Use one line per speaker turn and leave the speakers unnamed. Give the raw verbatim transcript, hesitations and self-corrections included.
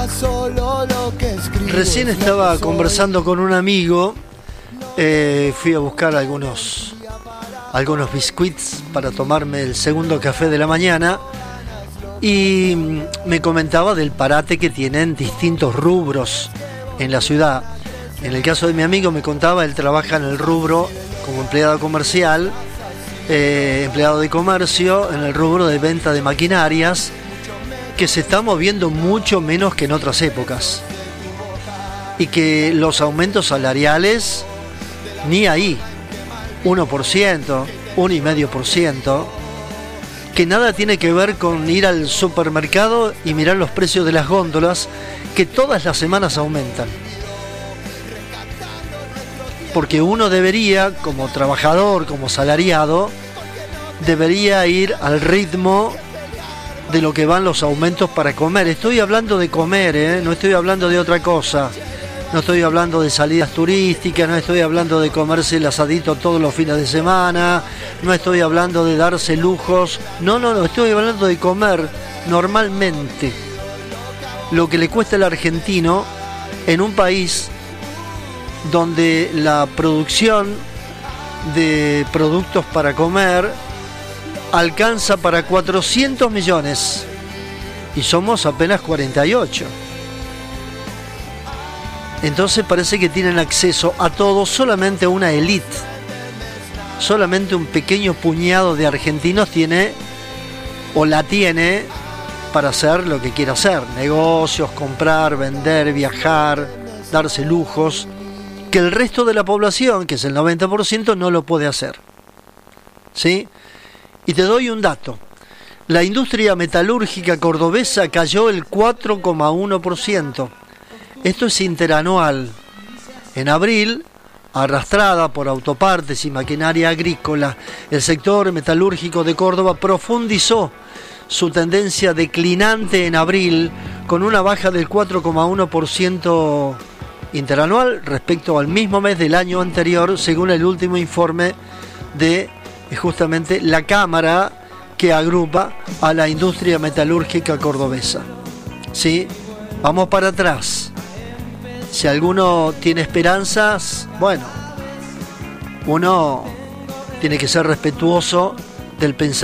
Recién estaba conversando con un amigo, eh, fui a buscar algunos, algunos biscuits para tomarme el segundo café de la mañana y me comentaba del parate que tienen distintos rubros en la ciudad. En el caso de mi amigo me contaba, él trabaja en el rubro como empleado comercial, eh, empleado de comercio, en el rubro de venta de maquinarias, que se está moviendo mucho menos que en otras épocas. Y que los aumentos salariales, ni ahí, uno por ciento, uno coma cinco por ciento, que nada tiene que ver con ir al supermercado y mirar los precios de las góndolas, que todas las semanas aumentan. Porque uno debería, como trabajador, como salariado, debería ir al ritmo de lo que van los aumentos para comer. Estoy hablando de comer, ¿eh? No estoy hablando de otra cosa. No estoy hablando de salidas turísticas, no estoy hablando de comerse el asadito todos los fines de semana, no estoy hablando de darse lujos. No, no, no, estoy hablando de comer normalmente. Lo que le cuesta al argentino en un país donde la producción de productos para comer alcanza para cuatrocientos millones y somos apenas cuarenta y ocho. Entonces parece que tienen acceso a todo solamente una élite. Solamente un pequeño puñado de argentinos tiene o la tiene para hacer lo que quiera hacer: negocios, comprar, vender, viajar, darse lujos, que el resto de la población, que es el noventa por ciento, no lo puede hacer. ¿Sí? Y te doy un dato. La industria metalúrgica cordobesa cayó el cuatro coma uno por ciento. Esto es interanual. En abril, arrastrada por autopartes y maquinaria agrícola, el sector metalúrgico de Córdoba profundizó su tendencia declinante en abril, con una baja del cuatro coma uno por ciento interanual respecto al mismo mes del año anterior, según el último informe de justamente la Cámara que agrupa a la industria metalúrgica cordobesa. ¿Sí? Vamos para atrás. Si alguno tiene esperanzas, bueno, uno tiene que ser respetuoso del pensamiento